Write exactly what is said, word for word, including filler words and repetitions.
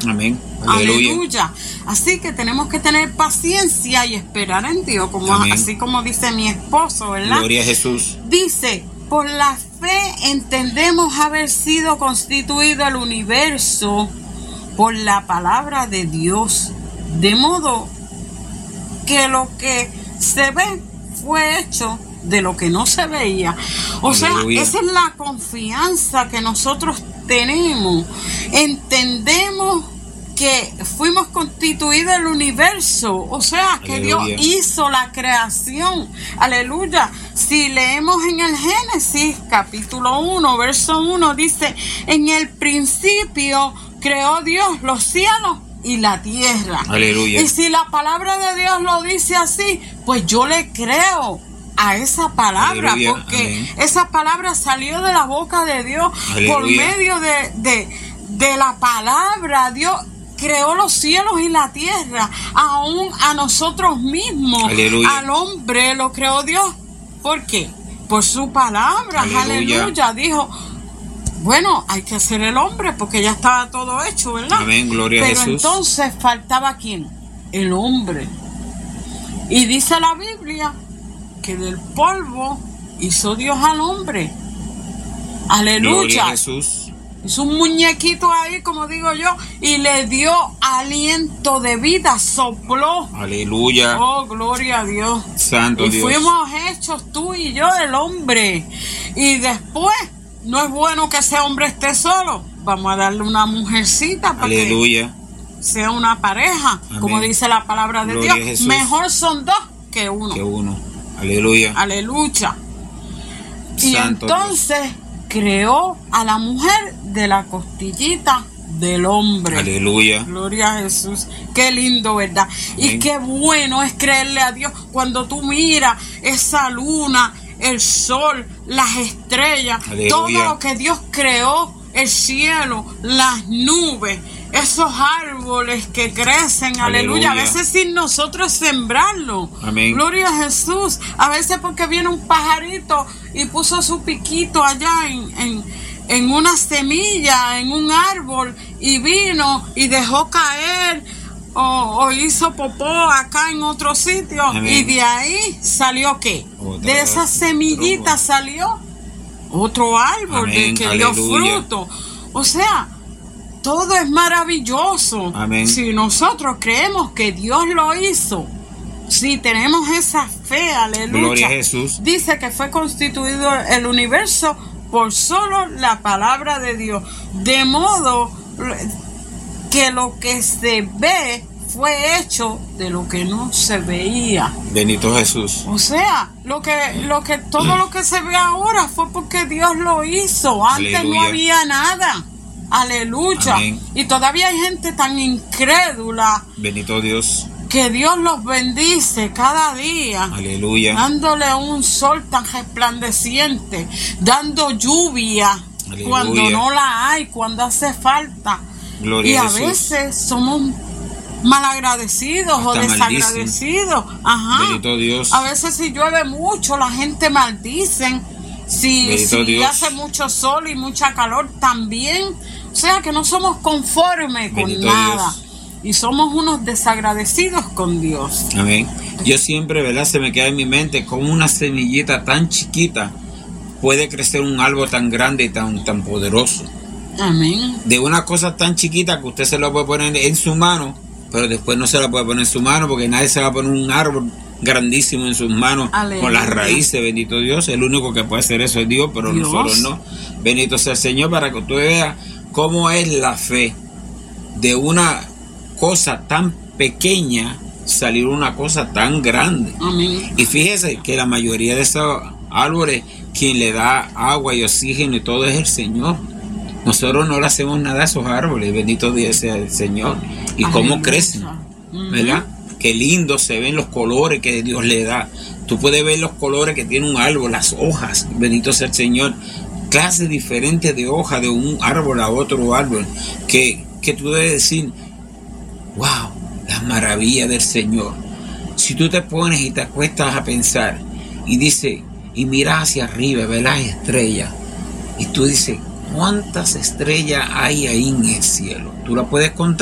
Amén. Aleluya. Aleluya. Así que tenemos que tener paciencia y esperar en Dios, como, así como dice mi esposo, ¿verdad? Gloria a Jesús. Dice, por la fe entendemos haber sido constituido el universo por la palabra de Dios, de modo que lo que se ve fue hecho de lo que no se veía. O Aleluya. Sea, esa es la confianza que nosotros tenemos. Entendemos que fuimos constituidos el universo, o sea, que Aleluya. Dios hizo la creación. Aleluya. Si leemos en el Génesis capítulo uno, verso uno, dice, en el principio creó Dios los cielos y la tierra. Aleluya. Y si la palabra de Dios lo dice así, pues yo le creo a esa palabra. Aleluya. Porque Amén. Esa palabra salió de la boca de Dios. Aleluya. Por medio de, de, de la palabra. Dios creó los cielos y la tierra, aún a nosotros mismos. Aleluya. Al hombre lo creó Dios. ¿Por qué? Por su palabra. Aleluya. Aleluya. Dijo, bueno, hay que hacer el hombre porque ya estaba todo hecho, ¿verdad? Amén, gloria Pero a Jesús. Pero entonces faltaba ¿quién? El hombre. Y dice la Biblia que del polvo hizo Dios al hombre. Aleluya. Gloria a Jesús. Hizo un muñequito ahí, como digo yo, y le dio aliento de vida, sopló. Aleluya. Oh, gloria a Dios. Santo y Dios. Y fuimos hechos tú y yo, el hombre. Y después, no es bueno que ese hombre esté solo. Vamos a darle una mujercita para Aleluya. que sea una pareja. Amén. Como dice la palabra de Gloria Dios. Mejor son dos que uno. Que uno. Aleluya. Aleluya. Y Santo entonces Dios. Creó a la mujer de la costillita del hombre. Aleluya. Gloria a Jesús. Qué lindo, ¿verdad? Amén. Y qué bueno es creerle a Dios cuando tú miras esa luna, el sol, las estrellas, Aleluya. Todo lo que Dios creó, el cielo, las nubes, esos árboles que crecen, aleluya, aleluya. A veces sin nosotros sembrarlo. Amén. Gloria a Jesús. A veces porque viene un pajarito y puso su piquito allá en, en, en una semilla, en un árbol, y vino y dejó caer o, o hizo popó acá en otro sitio. Amén. Y de ahí salió ¿qué? Otra, de esa semillita salió otro árbol de que dio fruto. O sea, todo es maravilloso. Amén. Si nosotros creemos que Dios lo hizo, si tenemos esa fe, aleluya. Gloria a Jesús. Dice que fue constituido el universo por solo la palabra de Dios. De modo que lo que se ve fue hecho de lo que no se veía. Bendito Jesús. O sea, lo que, lo que, todo lo que se ve ahora fue porque Dios lo hizo. Antes aleluya. No había nada. Aleluya. Amén. Y todavía hay gente tan incrédula. Bendito Dios. Que Dios los bendice cada día. Aleluya. Dándole un sol tan resplandeciente. Dando lluvia. Aleluya. Cuando no la hay, cuando hace falta. Gloria y a a Jesús. veces somos malagradecidos hasta o desagradecidos. Ajá. Bendito Dios. A veces si llueve mucho, la gente maldice. Si, si hace mucho sol y mucha calor también. O sea que no somos conformes con Bendito nada. Dios. Y somos unos desagradecidos con Dios. Amén. Yo siempre, ¿verdad? Se me queda en mi mente como una semillita tan chiquita puede crecer un árbol tan grande y tan, tan poderoso. Amén. De una cosa tan chiquita que usted se la puede poner en su mano, pero después no se la puede poner en su mano porque nadie se va a poner un árbol grandísimo en sus manos. Aleluya. Con las raíces, bendito Dios. El único que puede hacer eso es Dios, pero Dios. Nosotros no. Bendito sea el Señor, para que usted vea cómo es la fe de una cosa tan pequeña salir una cosa tan grande. Amén. Y fíjese que la mayoría de esos árboles, quien le da agua y oxígeno y todo es el Señor. Nosotros no le hacemos nada a esos árboles, bendito Dios sea el Señor. Y Amén. Cómo crecen, ¿verdad? Uh-huh. Qué lindo se ven los colores que Dios le da. Tú puedes ver los colores que tiene un árbol, las hojas, bendito sea el Señor. Clases diferentes de hojas de un árbol a otro árbol. Que, que tú debes decir, wow, la maravilla del Señor. Si tú te pones y te acuestas a pensar y dices, y miras hacia arriba, ves las estrellas, y tú dices, ¿cuántas estrellas hay ahí en el cielo? ¿Tú la puedes contar?